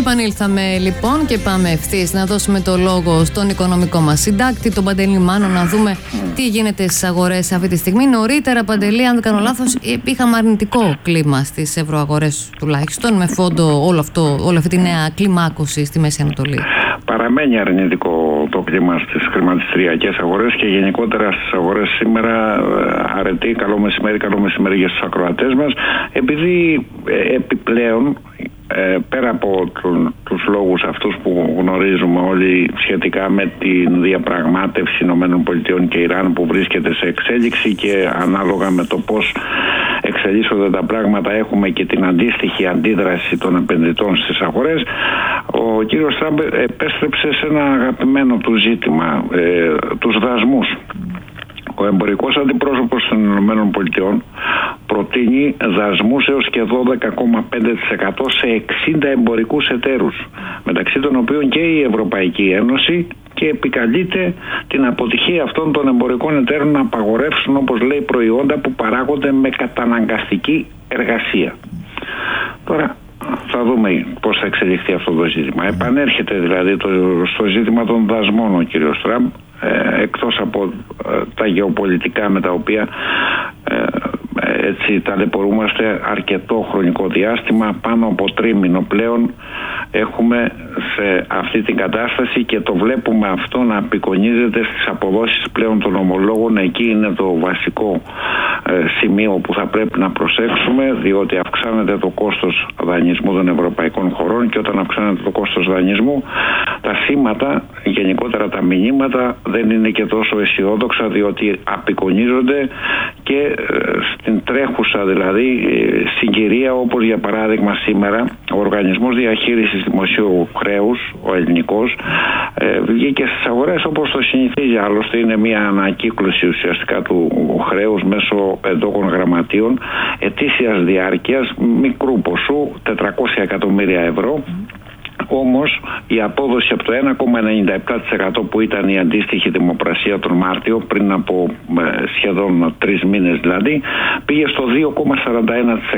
Επανήλθαμε λοιπόν και πάμε ευθύς να δώσουμε το λόγο στον οικονομικό μας συντάκτη, τον Παντελή Μάνο, να δούμε τι γίνεται στις αγορές αυτή τη στιγμή. Νωρίτερα, Παντελή, αν δεν κάνω λάθος, είχαμε αρνητικό κλίμα στις ευρωαγορές τουλάχιστον, με φόντο όλη αυτή τη νέα κλιμάκωση στη Μέση Ανατολή. Παραμένει αρνητικό το κλίμα στις χρηματιστηριακές αγορές και γενικότερα στις αγορές σήμερα. Αρετή, καλό μεσημέρι για τους ακροατές μας, επειδή επιπλέον πέρα από τους λόγους αυτούς που γνωρίζουμε όλοι σχετικά με την διαπραγμάτευση ΗΠΑ και Ιράν που βρίσκεται σε εξέλιξη, και ανάλογα με το πώς εξελίσσονται τα πράγματα έχουμε και την αντίστοιχη αντίδραση των επενδυτών στις αγορές, ο κύριος Τραμπ επέστρεψε σε ένα αγαπημένο του ζήτημα, τους δασμούς. Ο εμπορικός αντιπρόσωπος των ΗΠΑ προτείνει δασμούς έως και 12,5% σε 60 εμπορικούς εταίρους, μεταξύ των οποίων και η Ευρωπαϊκή Ένωση, και επικαλείται την αποτυχία αυτών των εμπορικών εταίρων να απαγορεύσουν, όπως λέει, προϊόντα που παράγονται με καταναγκαστική εργασία. Τώρα θα δούμε πώς θα εξελιχθεί αυτό το ζήτημα. Επανέρχεται δηλαδή στο ζήτημα των δασμών ο κύριος Τραμπ, εκτός από τα γεωπολιτικά με τα οποία έτσι ταλαιπωρούμαστε αρκετό χρονικό διάστημα, πάνω από τρίμηνο πλέον έχουμε σε αυτή την κατάσταση, και το βλέπουμε αυτό να απεικονίζεται στις αποδόσεις πλέον των ομολόγων. Εκεί είναι το βασικό σημείο που θα πρέπει να προσέξουμε, διότι αυξάνεται το κόστος δανεισμού των ευρωπαϊκών χωρών, και όταν αυξάνεται το κόστος δανεισμού, τα σήματα, γενικότερα τα μηνύματα, δεν είναι και τόσο αισιόδοξα, διότι απεικονίζονται και στην τρέχουσα δηλαδή συγκυρία, όπως για παράδειγμα σήμερα ο Οργανισμός Διαχείρισης Δημοσίου Χρέους, ο ελληνικός, βγήκε στις αγορές όπως το συνηθίζει, άλλωστε είναι μια ανακύκλωση ουσιαστικά του χρέους μέσω εντόκων γραμματείων ετήσιας διάρκειας μικρού ποσού, 400 εκατομμύρια ευρώ. Όμως η απόδοση από το 1,97% που ήταν η αντίστοιχη δημοπρασία τον Μάρτιο, πριν από σχεδόν 3 μήνες δηλαδή, πήγε στο 2,41%.